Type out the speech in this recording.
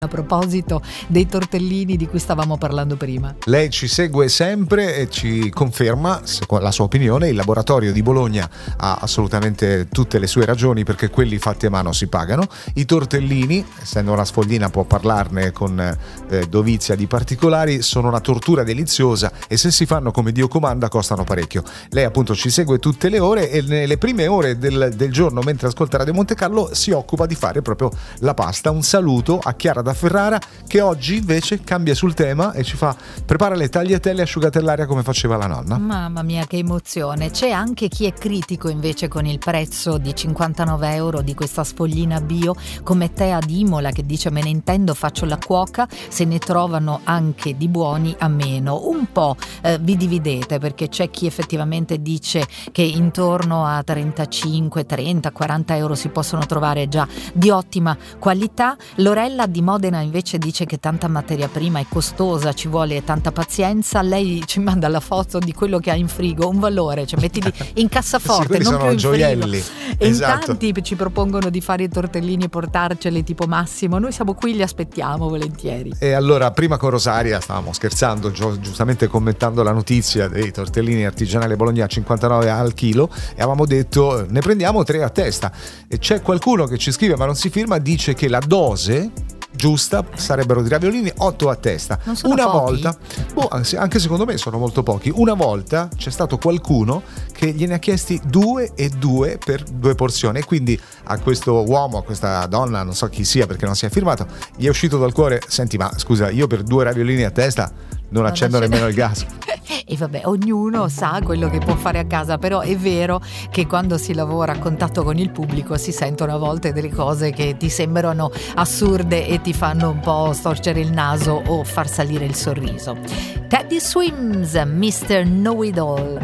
A proposito dei tortellini di cui stavamo parlando prima. Lei ci segue sempre e ci conferma la sua opinione. Il laboratorio di Bologna ha assolutamente tutte le sue ragioni, perché quelli fatti a mano si pagano. I tortellini, essendo una sfoglina può parlarne con dovizia di particolari, sono una tortura deliziosa e se si fanno come Dio comanda costano parecchio. Lei appunto ci segue tutte le ore e nelle prime ore del giorno, mentre ascolta Radio Monte Carlo, si occupa di fare proprio la pasta. Un saluto a Chiara da Ferrara, che oggi invece cambia sul tema e ci prepara le tagliatelle asciugate all'aria come faceva la nonna. Mamma mia, che emozione. C'è anche chi è critico invece con il prezzo di 59 euro di questa sfoglina bio, come Tea di Imola, che dice: me ne intendo, faccio la cuoca, se ne trovano anche di buoni a meno. Un po' vi dividete, perché c'è chi effettivamente dice che intorno a 35, 30, 40 euro si possono trovare già di ottima qualità. Lorella di Modena invece dice che tanta materia prima è costosa, ci vuole tanta pazienza. Lei ci manda la foto di quello che ha in frigo, un valore, cioè mettili in cassaforte, sì, non più in gioielli. frigo. E esatto. In tanti ci propongono di fare i tortellini e portarceli tipo Massimo. Noi siamo qui, li aspettiamo volentieri. E allora, prima con Rosaria stavamo scherzando, giustamente commentando la notizia dei tortellini artigianali Bologna a 59 al chilo, e avevamo detto ne prendiamo 3 a testa. E c'è qualcuno che ci scrive, ma non si firma, dice che la dose giusta sarebbero di raviolini 8 a testa. Non sono una pochi? Volta, anche secondo me sono molto pochi. Una volta c'è stato qualcuno che gliene ha chiesti 2 e 2 per 2 porzioni, e quindi a questo uomo, a questa donna, non so chi sia perché non si è firmato, gli è uscito dal cuore: senti, ma scusa, io per 2 raviolini a testa non accendo nemmeno il gas. E vabbè, ognuno sa quello che può fare a casa, però è vero che quando si lavora a contatto con il pubblico si sentono a volte delle cose che ti sembrano assurde e ti fanno un po' storcere il naso o far salire il sorriso. Teddy Swims, Mr. Know It All.